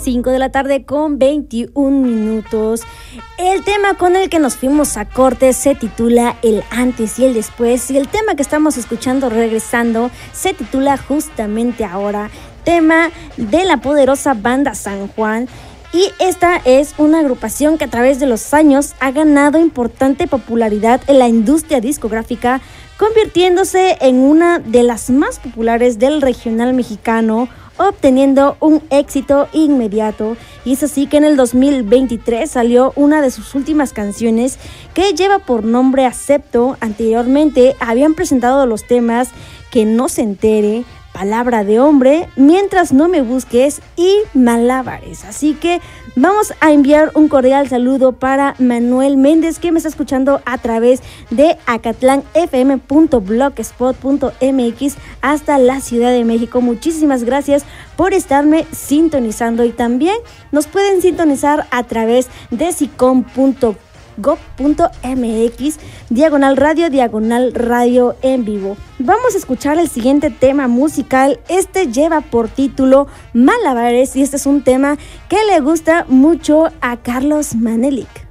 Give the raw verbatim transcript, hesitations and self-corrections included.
cinco de la tarde con veintiún minutos. El tema con el que nos fuimos a corte se titula El antes y el después, y el tema que estamos escuchando regresando se titula Justamente Ahora, tema de la poderosa banda San Juan. Y esta es una agrupación que a través de los años ha ganado importante popularidad en la industria discográfica, convirtiéndose en una de las más populares del regional mexicano, obteniendo un éxito inmediato. Y es así que en el dos mil veintitrés salió una de sus últimas canciones, que lleva por nombre Acepto. Anteriormente habían presentado los temas Que no se entere, Palabra de Hombre, Mientras no me busques y Malabares. Así que vamos a enviar un cordial saludo para Manuel Méndez, que me está escuchando a través de acatlán f m punto blogspot punto m x hasta la Ciudad de México. Muchísimas gracias por estarme sintonizando, y también nos pueden sintonizar a través de sicom punto com go punto m x, diagonal radio, diagonal radio en vivo. Vamos a escuchar el siguiente tema musical. Este lleva por título Malabares, y este es un tema que le gusta mucho a Carlos Manelik.